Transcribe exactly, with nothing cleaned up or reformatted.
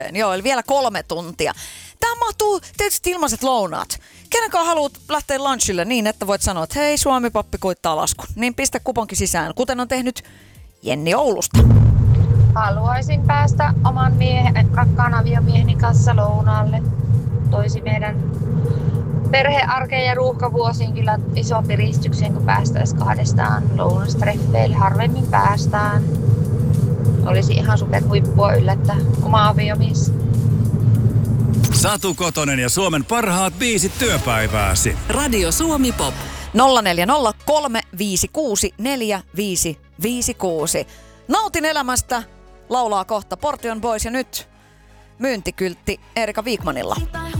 Joo, eli vielä kolme tuntia. Tämä mahtuu tietysti ilmaiset lounaat. Kenenkaan haluat lähteä lunchille niin, että voit sanoa, että hei, Suomi-pappi kuittaa laskun. Niin pistä kuponki sisään, kuten on tehnyt Jenni Oulusta. Haluaisin päästä oman miehen, rakkaan aviomieheni kanssa lounaalle. Toisi meidän perhearkeen ja ruuhkavuosiin kyllä iso piristykseen, kun päästäisiin kahdestaan lounastreffeille. Harvemmin päästään. Olisi ihan superhuippua yllättää oma aviomies. Satu Kotonen ja Suomen parhaat biisit työpäivääsi. Radio Suomi Pop. nolla neljä nolla kolme viisi kuusi neljä viisi viisi kuusi. Nautin elämästä, laulaa kohta Portion Boys ja nyt myyntikyltti Erika Wigmanilla.